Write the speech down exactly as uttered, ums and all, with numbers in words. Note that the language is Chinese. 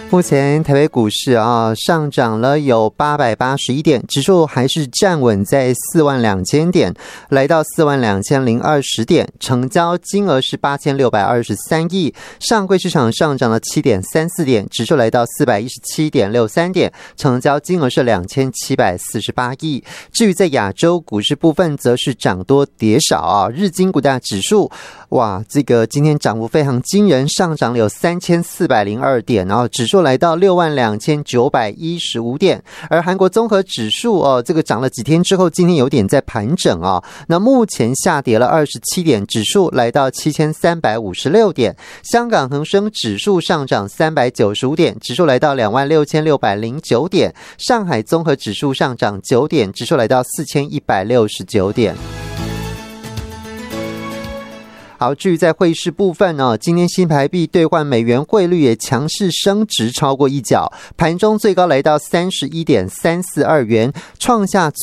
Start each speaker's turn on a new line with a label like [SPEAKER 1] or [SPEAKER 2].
[SPEAKER 1] 目前台北股市啊上涨了有八百八十一点，指数还是站稳在四万两千点，来到四万两千零二十点，成交金额是八千六百二十三亿。上柜市场上涨了七点三四点，指数来到四百一十七点六三点，成交金额是两千七百四十八亿。至于在亚洲股市部分，则是涨多跌少啊。日经股价指数，哇，这个今天涨幅非常惊人，上涨了有三千四百零二点，然后指数来到六万两千九百一十五点。而韩国综合指数哦，这个涨了几天之后，今天有点在盘整啊、哦。那目前下跌了二十七点，指数来到七千三百五十六点。香港恒生指数上涨三百九十五点，指数来到两万六千六百零九点。上海综合指数上涨九点，指数来到四千一百六十九点。好，至于在汇市部分呢、哦，今天新台币兑换美元汇率也强势升值超过一角，盘中最高来到三十一点三四二元，创下